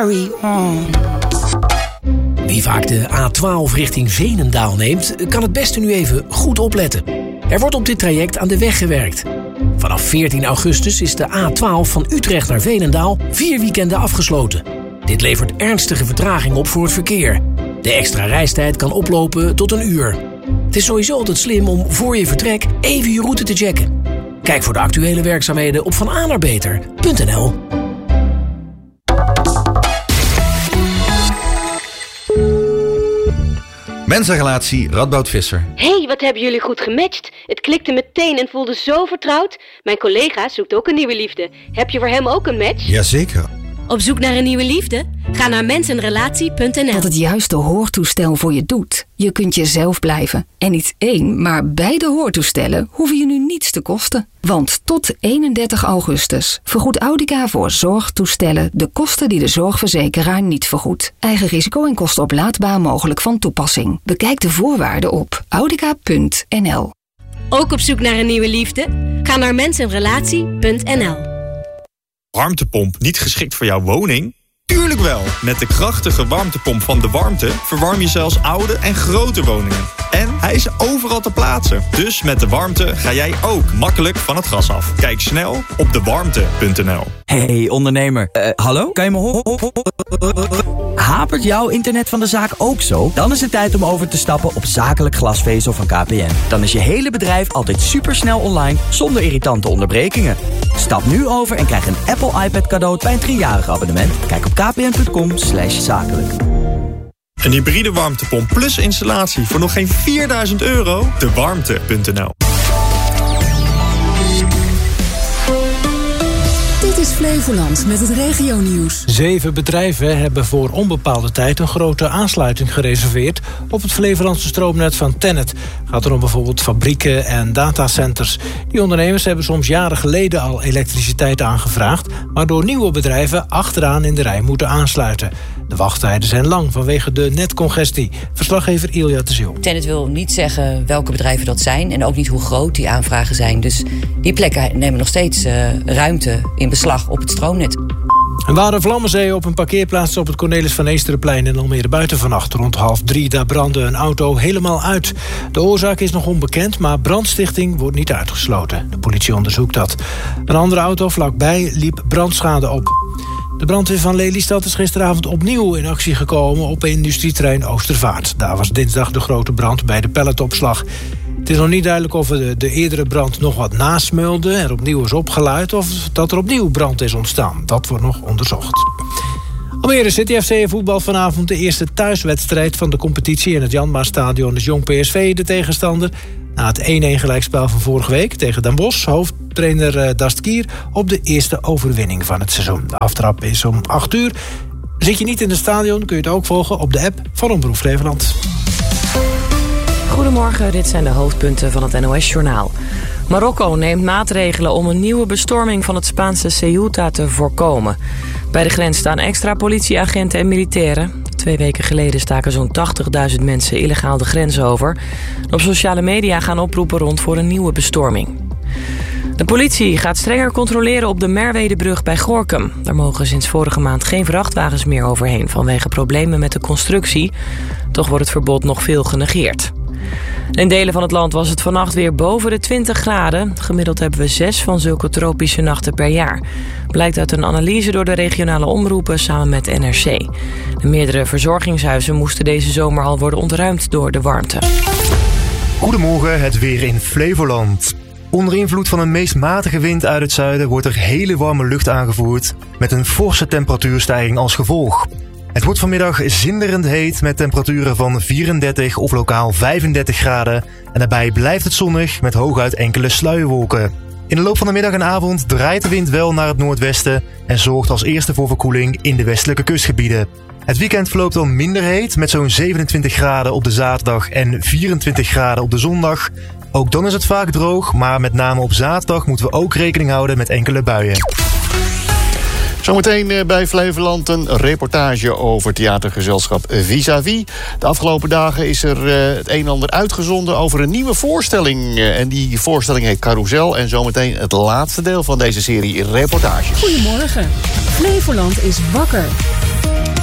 carry on. Wie vaak de A12 richting Veenendaal neemt, kan het beste nu even goed opletten. Er wordt op dit traject aan de weg gewerkt. Vanaf 14 augustus is de A12 van Utrecht naar Veenendaal 4 weekenden afgesloten. Dit levert ernstige vertraging op voor het verkeer. De extra reistijd kan oplopen tot 1 uur. Het is sowieso altijd slim om voor je vertrek even je route te checken. Kijk voor de actuele werkzaamheden op vanaanarbeter.nl. Mensenrelatie Radboud Visser. Hey, wat hebben jullie goed gematcht. Het klikte meteen en voelde zo vertrouwd. Mijn collega zoekt ook een nieuwe liefde. Heb je voor hem ook een match? Jazeker. Op zoek naar een nieuwe liefde? Ga naar mensenrelatie.nl. Wat het juiste hoortoestel voor je doet. Je kunt jezelf blijven. En niet 1, maar beide hoortoestellen hoeven je nu niets te kosten. Want tot 31 augustus vergoedt Audica voor zorgtoestellen de kosten die de zorgverzekeraar niet vergoedt. Eigen risico en kosten oplaadbaar mogelijk van toepassing. Bekijk de voorwaarden op audica.nl. Ook op zoek naar een nieuwe liefde? Ga naar mensenrelatie.nl. Warmtepomp niet geschikt voor jouw woning? Tuurlijk wel! Met de krachtige warmtepomp van De Warmte verwarm je zelfs oude en grote woningen. En hij is overal te plaatsen. Dus met De Warmte ga jij ook makkelijk van het gas af. Kijk snel op dewarmte.nl. Hey ondernemer, hallo? Kan je me horen? Hapert jouw internet van de zaak ook zo? Dan is het tijd om over te stappen op zakelijk glasvezel van KPN. Dan is je hele bedrijf altijd supersnel online zonder irritante onderbrekingen. Stap nu over en krijg een Apple iPad cadeau bij een 3-jarig abonnement. Kijk op kpn.com/zakelijk. Een hybride warmtepomp plus installatie voor nog geen €4.000. Dewarmte.nl. Dit is Flevoland met het regionieuws. 7 bedrijven hebben voor onbepaalde tijd een grote aansluiting gereserveerd op het Flevolandse stroomnet van TenneT. Het gaat er om bijvoorbeeld fabrieken en datacenters. Die ondernemers hebben soms jaren geleden al elektriciteit aangevraagd, maar door nieuwe bedrijven achteraan in de rij moeten aansluiten. De wachttijden zijn lang vanwege de netcongestie. Verslaggever Ilja de Ziel. TenneT wil niet zeggen welke bedrijven dat zijn en ook niet hoe groot die aanvragen zijn. Dus die plekken nemen nog steeds ruimte in beslag op het stroomnet. Er waren vlammenzeeën op een parkeerplaats op het Cornelis van Eesterenplein in Almere buiten vannacht. Rond 2:30 daar brandde een auto helemaal uit. De oorzaak is nog onbekend, maar brandstichting wordt niet uitgesloten. De politie onderzoekt dat. Een andere auto vlakbij liep brandschade op. De brandweer van Lelystad is gisteravond opnieuw in actie gekomen op industrieterrein Oostervaart. Daar was dinsdag de grote brand bij de pelletopslag. Het is nog niet duidelijk of de eerdere brand nog wat nasmeulde, er opnieuw is opgeluid of dat er opnieuw brand is ontstaan. Dat wordt nog onderzocht. Almere City FC voetbal vanavond de eerste thuiswedstrijd van de competitie in het Janmaatstadion is Jong PSV de tegenstander. Na het 1-1 gelijkspel van vorige week tegen Den Bosch, hoofdtrainer Dastkier op de eerste overwinning van het seizoen. De aftrap is om 8 uur. Zit je niet in het stadion, kun je het ook volgen op de app van Omroep Flevoland. Goedemorgen, dit zijn de hoofdpunten van het NOS-journaal. Marokko neemt maatregelen om een nieuwe bestorming van het Spaanse Ceuta te voorkomen. Bij de grens staan extra politieagenten en militairen. 2 weken geleden staken zo'n 80.000 mensen illegaal de grens over. Op sociale media gaan oproepen rond voor een nieuwe bestorming. De politie gaat strenger controleren op de Merwedebrug bij Gorinchem. Daar mogen sinds vorige maand geen vrachtwagens meer overheen vanwege problemen met de constructie. Toch wordt het verbod nog veel genegeerd. In delen van het land was het vannacht weer boven de 20 graden. Gemiddeld hebben we 6 van zulke tropische nachten per jaar. Blijkt uit een analyse door de regionale omroepen samen met NRC. De meerdere verzorgingshuizen moesten deze zomer al worden ontruimd door de warmte. Goedemorgen, het weer in Flevoland. Onder invloed van een meest matige wind uit het zuiden wordt er hele warme lucht aangevoerd met een forse temperatuurstijging als gevolg. Het wordt vanmiddag zinderend heet met temperaturen van 34 of lokaal 35 graden. En daarbij blijft het zonnig met hooguit enkele sluierwolken. In de loop van de middag en avond draait de wind wel naar het noordwesten en zorgt als eerste voor verkoeling in de westelijke kustgebieden. Het weekend verloopt dan minder heet met zo'n 27 graden op de zaterdag en 24 graden op de zondag. Ook dan is het vaak droog, maar met name op zaterdag moeten we ook rekening houden met enkele buien. Zometeen bij Flevoland een reportage over theatergezelschap Vis-à-Vis. De afgelopen dagen is er het een en ander uitgezonden over een nieuwe voorstelling. En die voorstelling heet Carousel. En zometeen het laatste deel van deze serie reportages. Goedemorgen. Flevoland is wakker.